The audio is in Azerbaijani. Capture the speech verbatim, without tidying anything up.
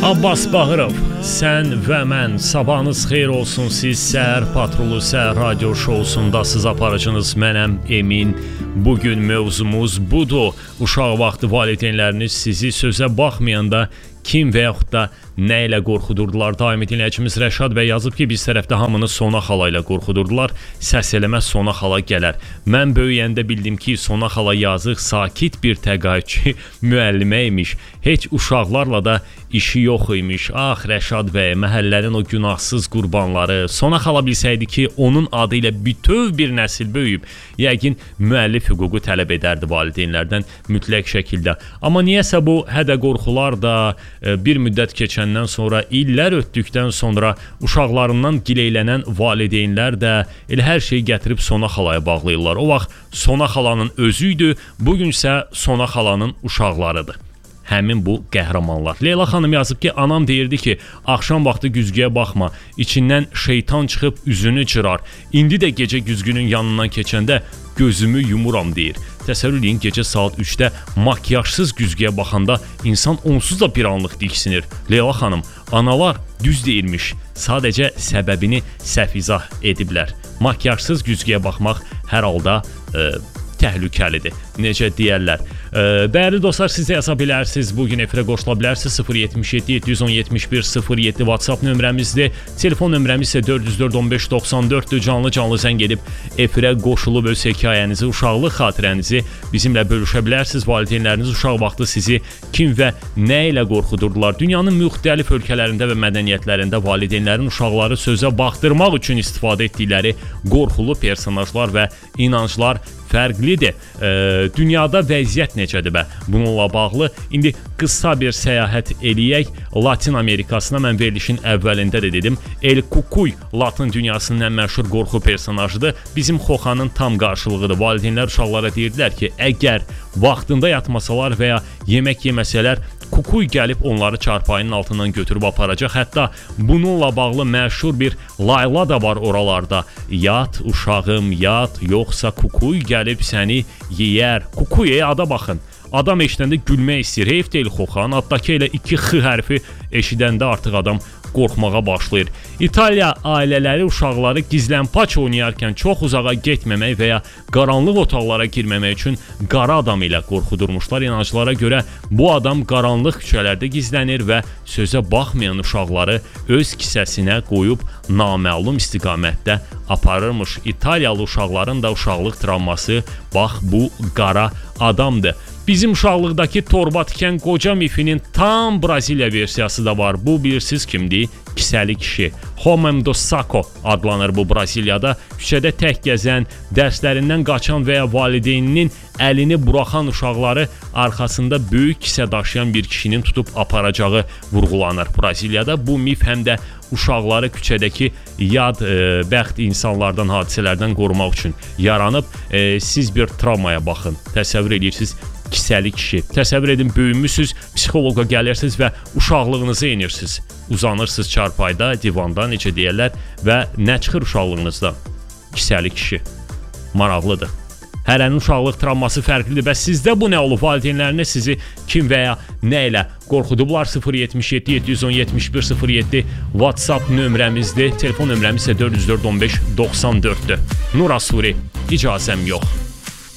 Abbas Bağırov, sən və mən, sabahınız xeyir olsun. Siz Səhər Patrulu, Səhər Radio şousundasız, aparıcınız mənəm Emin. Bugün mövzumuz budur. Uşaq vaxtı valideynləriniz sizi sözə baxmayanda kim və yaxud da nə ilə qorxudurdular? Daimi dinləyicimiz Rəşad bəy yazıb ki, biz tərəfdə hamını Sona xala ilə qorxudurdular. Səs eləmə Sona xala gələr. Mən böyüyəndə bildim ki, Sona xala yazıq, sakit bir təqaüdçü müəllimə imiş. Heç uşaqlarla da işi yox imiş. Ah Rəşad bəy, məhəllənin o günahsız qurbanları. Sona xala bilsəydi ki, onun adı ilə bütöv bir nəsil böyüyüb, yəqin müəllif hüququ tələb edərdi valideynlərdən mütləq şəkildə. Amma niyəsə bu hədə qorxular da bir müddət keçəndən sonra, illər ötdükdən sonra uşaqlarından gileylənən valideynlər də elə hər şeyi gətirib Sona xalaya bağlayırlar. O vaxt Sona xalanın özü idi, bugünsə Sona xalanın uşaqlarıdır. Həmin bu qəhrəmanlar. Leyla xanım yazıb ki, anam deyirdi ki, axşam vaxtı güzgüyə baxma, içindən şeytan çıxıb üzünü cırar. İndi də gecə güzgünün yanından keçəndə gözümü yumuram deyir. Təsəvvür edin, gecə saat üçdə makyajsız güzgüyə baxanda insan onsuz da bir anlıq diksinir. Leyla xanım, analar düz deyirmiş, sadəcə səbəbini səhv izah ediblər. Makyajsız güzgüyə baxmaq hər halda e, təhlükəlidir. Necə deyərlər. E, dəyərli dostlar, siz də yaza bilərsiniz. Bugün efirə qoşula bilərsiniz. sıfır yetmiş yeddi yeddi yüz on yetmiş bir sıfır yeddi WhatsApp nömrəmizdir. Telefon nömrəmiz isə dörd yüz dörd on beş doxsan dörddür. Canlı canlı zəng edib efirə qoşulub öz hekayənizi, uşaqlıq xatirənizi bizimlə bölüşə bilərsiniz. Valideynləriniz uşaq vaxtı sizi kim və nə ilə qorxudurdular? Dünyanın müxtəlif ölkələrində və mədəniyyətlərində valideynlərin uşaqları sözə baxdırmaq üçün istifadə etdikləri qorxulu personajlar və inanclar fərqlidir. E, dünyada vəziyyət necədir bə? Bununla bağlı indi qısa bir səyahət eləyək. Latin Amerikasına mən verilişin əvvəlində də dedim. El Cucuy Latin dünyasının ən məşhur qorxu personajıdır. Bizim Xoxanın tam qarşılığıdır. Valideynlər uşaqlara deyirdilər ki, əgər vaxtında yatmasalar və ya yemək yeməsələr, Cucuy gəlib onları çarpayının altından götürüb aparacaq. Hətta bununla bağlı məşhur bir layla da var oralarda. Yat uşağım, yat, yoxsa Cucuy gəlib səni yeyər. Cucuy'a ada baxın. Adam eşidəndə gülmək istəyir. Heyf deyil Xoxan. Addakı elə iki x hərfi eşidəndə artıq adam qorxmağa başlayır. İtaliya ailələri uşaqları gizlənpaç oynayarkən çox uzağa getməmək və ya qaranlıq otaqlara girməmək üçün qara adam ilə qorxudurmuşlar. İnanclara görə bu adam qaranlıq küçələrdə gizlənir və sözə baxmayan uşaqları öz kisəsinə qoyub naməlum istiqamətdə aparırmış. İtaliyalı uşaqların da uşaqlıq travması bax bu qara adamdır. Bizim uşaqlıqdakı torba tikən qoca mifinin tam Braziliya versiyası da var. Bu bilirsiniz kimdir? Kisəli kişi. Homem do Saco adlanır bu Braziliyada. Küçədə tək gəzən, dərslərindən qaçan və ya valideyninin əlini buraxan uşaqları arxasında böyük kisə daşıyan bir kişinin tutub aparacağı vurğulanır Braziliyada. Bu mif həm də uşaqları küçədəki yad e, bəxt insanlardan, hadisələrdən qorumaq üçün yaranıb. E, siz bir travmaya baxın. Təsəvvür edirsiniz, kisəli kişi. Təsəvvür edin, böyümüsünüz, psixoloqa gəlirsiniz və uşaqlığınızı enirsiniz. Uzanırsınız çarpayda, divanda, necə deyərlər, və nə çıxır uşaqlığınızda? Kisəli kişi. Maraqlıdır. Hərənin uşaqlıq travması fərqlidir. Bəs sizdə bu nə olub? Valideynləriniz sizi kim və ya nə ilə qorxudublar? sıfır yetmiş yeddi yeddi yüz on yetmiş bir sıfır yeddi WhatsApp nömrəmizdir. Telefon nömrəmiz isə dörd yüz dörd on beş doxsan dörddür. Nur Asuri, icazəm yox.